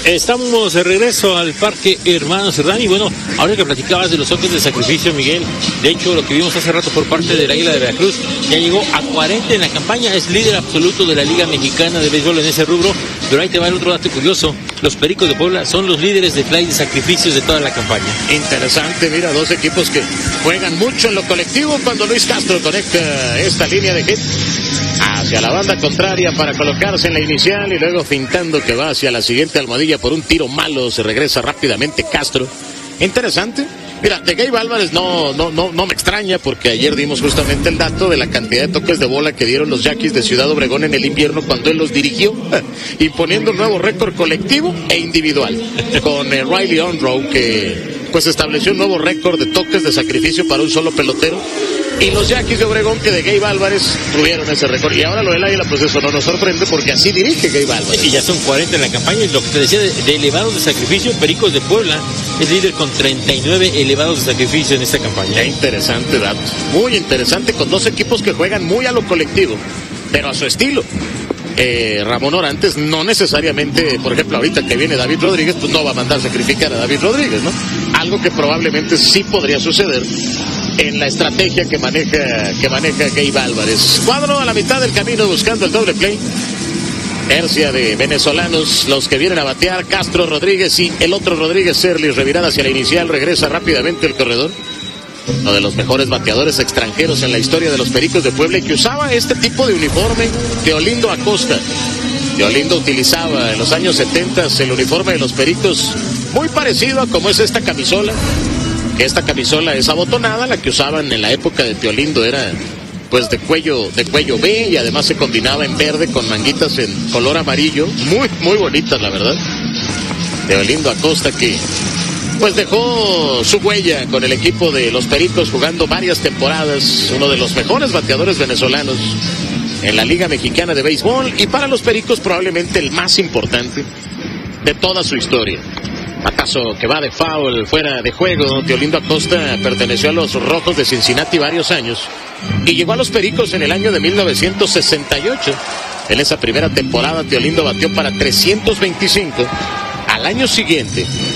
Estamos de regreso al Parque Hermano Cerdán y bueno, ahora que platicabas de los toques de sacrificio, Miguel, de hecho lo que vimos hace rato por parte del Águila de Veracruz, ya llegó a 40 en la campaña, es líder absoluto de la Liga Mexicana de Béisbol en ese rubro, pero ahí te va el otro dato curioso, los Pericos de Puebla son los líderes de fly de sacrificios de toda la campaña. Interesante, mira, dos equipos que juegan mucho en lo colectivo cuando Luis Castro conecta esta línea de hit hacia la banda contraria para colocarse en la inicial y luego fintando que va hacia la siguiente almohadilla por un tiro malo, se regresa rápidamente Castro. Interesante. Mira, de Gabe Álvarez no me extraña porque ayer dimos justamente el dato de la cantidad de toques de bola que dieron los Yaquis de Ciudad Obregón en el invierno cuando él los dirigió, imponiendo un nuevo récord colectivo e individual con Riley Unruh, que pues estableció un nuevo récord de toques de sacrificio para un solo pelotero. Y los Yaquis de Obregón, que de Gabe Álvarez tuvieron ese récord. Y ahora lo del Águila, pues eso no nos sorprende porque así dirige Gabe Álvarez. Y ya son 40 en la campaña. Y lo que te decía de elevados de sacrificio, Pericos de Puebla es líder con 39 elevados de sacrificio en esta campaña. Qué interesante dato. Muy interesante, con dos equipos que juegan muy a lo colectivo, pero a su estilo. Ramón Orantes no necesariamente, por ejemplo, ahorita que viene David Rodríguez, pues no va a mandar sacrificar a David Rodríguez, ¿no? Algo que probablemente sí podría suceder en la estrategia que maneja Gabe Álvarez. Cuadro a la mitad del camino buscando el doble play. Hercia de venezolanos, los que vienen a batear, Castro, Rodríguez y el otro Rodríguez, Serlis, revirada hacia la inicial, regresa rápidamente el corredor. Uno de los mejores bateadores extranjeros en la historia de los Pericos de Puebla y que usaba este tipo de uniforme, Teolindo Acosta. Teolindo utilizaba en los años 70 el uniforme de los Pericos muy parecido a como es esta camisola. Esta camisola es abotonada, la que usaban en la época de Teolindo era pues de cuello B y además se combinaba en verde con manguitas en color amarillo, muy bonitas la verdad. Teolindo Acosta que pues dejó su huella con el equipo de los Pericos jugando varias temporadas, uno de los mejores bateadores venezolanos en la Liga Mexicana de Béisbol y para los Pericos probablemente el más importante de toda su historia. Batazo que va de foul, fuera de juego. Teolindo Acosta perteneció a los Rojos de Cincinnati varios años y llegó a los Pericos en el año de 1968. En esa primera temporada Teolindo batió para 325. Al año siguiente,